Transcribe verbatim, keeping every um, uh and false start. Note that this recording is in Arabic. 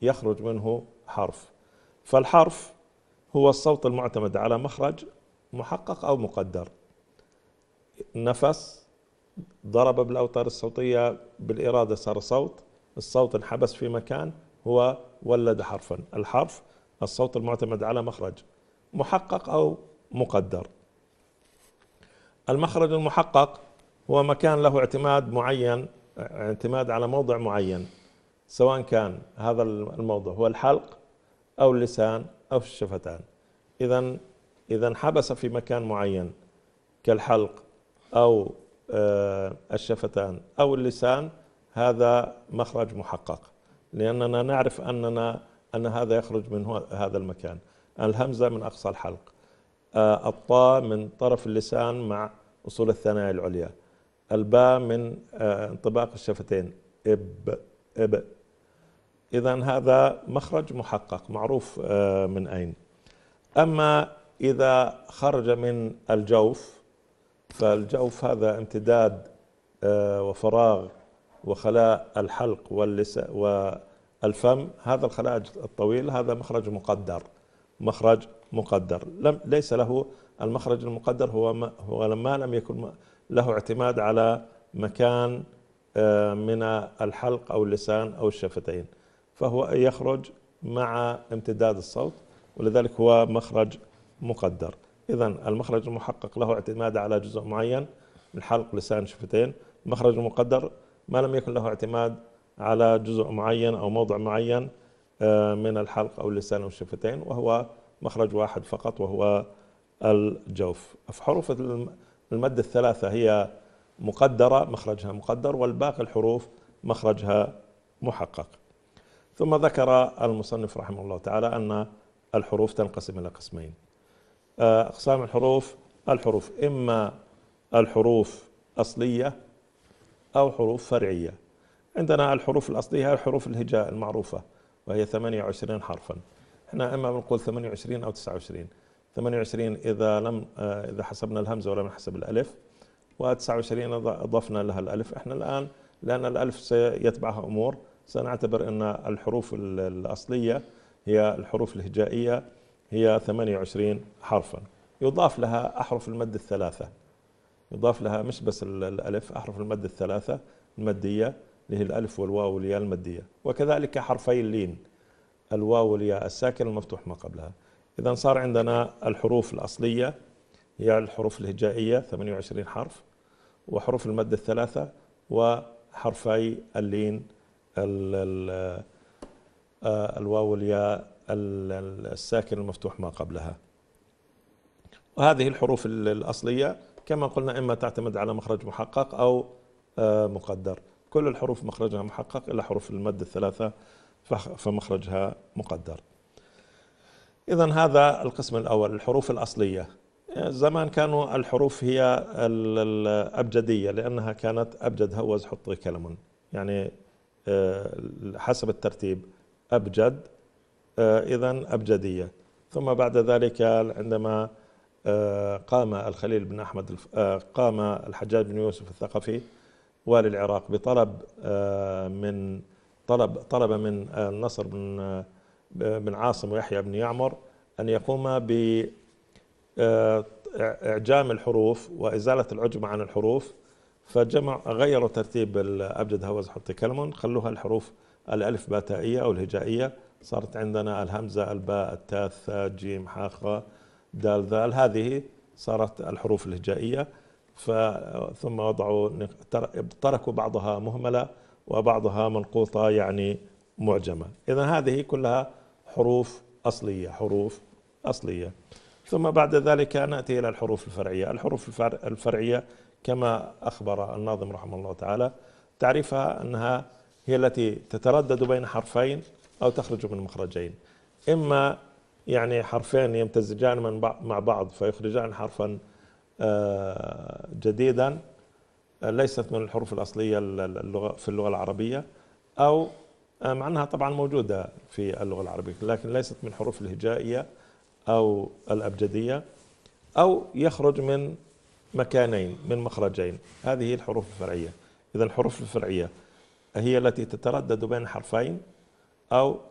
يخرج منه حرف. فالحرف هو الصوت المعتمد على مخرج محقق أو مقدر. نفس ضرب بالأوتار الصوتية بالإرادة صار صوت، الصوت انحبس في مكان، هو ولد حرفا. الحرف الصوت المعتمد على مخرج محقق أو مقدر. المخرج المحقق هو مكان له اعتماد معين، اعتماد على موضع معين، سواء كان هذا الموضع هو الحلق أو اللسان أو الشفتان. إذا إذا انحبس في مكان معين كالحلق أو الشفتان أو اللسان، هذا مخرج محقق، لأننا نعرف أننا أن هذا يخرج من هذا المكان. الهمزة من أقصى الحلق، الطاء من طرف اللسان مع أصول الثنايا العليا، الباء من انطباق الشفتين إب إب. إذن هذا مخرج محقق معروف من أين. أما إذا خرج من الجوف، فالجوف هذا امتداد وفراغ وخلاء الحلق واللسان والفم، هذا الخلاء الطويل، هذا مخرج مقدر. مخرج مقدر لم ليس له المخرج المقدر هو ما هو لما لم يكن له اعتماد على مكان من الحلق أو اللسان أو الشفتين، فهو يخرج مع امتداد الصوت، ولذلك هو مخرج مقدر. إذن المخرج المحقق له اعتماد على جزء معين، الحلق لسان شفتين. المخرج المقدر ما لم يكن له اعتماد على جزء معين أو موضع معين من الحلق أو اللسان أو الشفتين، وهو مخرج واحد فقط وهو الجوف. فحروف المد الثلاثة هي مقدرة، مخرجها مقدر، والباقي الحروف مخرجها محقق. ثم ذكر المصنف رحمه الله تعالى أن الحروف تنقسم إلى قسمين. أقسام الحروف: الحروف إما الحروف أصلية أو حروف فرعية. عندنا الحروف الأصلية هي الحروف الهجاء المعروفة، وهي ثمانية وعشرين حرفا. احنا إما بنقول ثمانية وعشرين أو تسعة وعشرين. ثمانية وعشرين إذا لم إذا حسبنا الهمزة ولم نحسب الألف، وتسعة وعشرين أضفنا لها الألف. احنا الآن لأن الألف سيتبعها أمور، سنعتبر أن الحروف الأصلية هي الحروف الهجائية هي ثمانية وعشرين حرفا. يضاف لها أحرف المد الثلاثة، يضاف لها مش بس الألف، أحرف المد الثلاثة المدية اللي هي الألف والواو والياء المدية، وكذلك حرفي اللين، الواو والياء الساكن المفتوح ما قبلها. إذا صار عندنا الحروف الأصلية هي الحروف الهجائية ثمانية وعشرين حرف، وحروف المد الثلاثة، وحرفي اللين الواو والياء الساكن المفتوح ما قبلها. وهذه الحروف الأصلية كما قلنا إما تعتمد على مخرج محقق أو مقدر. كل الحروف مخرجها محقق إلا حروف المد الثلاثة فمخرجها مقدر. إذن هذا القسم الأول، الحروف الأصلية. زمان كانوا الحروف هي الأبجدية، لأنها كانت أبجد هوز حطي كلم، يعني حسب الترتيب أبجد، إذن أبجدية. ثم بعد ذلك عندما قام الخليل بن أحمد قام الحجاج بن يوسف الثقفي والي العراق بطلب من طلب طلب من النصر بن بن عاصم ويحيى بن يعمر أن يقوم بإعجام الحروف وإزالة العجمة عن الحروف، فجمع غيروا ترتيب الأبجد هوز حطي كلم، خلوها الحروف الألف باء تائية أو الهجائية. صارت عندنا الهمزة الباء التاء الثاء جيم حاء خاء دال ذال، هذه صارت الحروف الهجائية. ثم وضعوا تركوا بعضها مهملة وبعضها منقوطة يعني معجمة. إذن هذه كلها حروف أصلية، حروف أصلية. ثم بعد ذلك نأتي إلى الحروف الفرعية. الحروف الفرعية كما أخبر الناظم رحمه الله تعالى تعريفها أنها هي التي تتردد بين حرفين أو تخرج من مخرجين، إما يعني حرفين يمتزجان من مع بعض فيخرجان حرفا جديدا ليست من الحروف الأصلية في اللغة العربية، أو مع أنها طبعا موجودة في اللغة العربية لكن ليست من الحروف الهجائية أو الأبجدية، أو يخرج من مكانين من مخرجين. هذه الحروف الفرعية. إذا الحروف الفرعية هي التي تتردد بين حرفين أو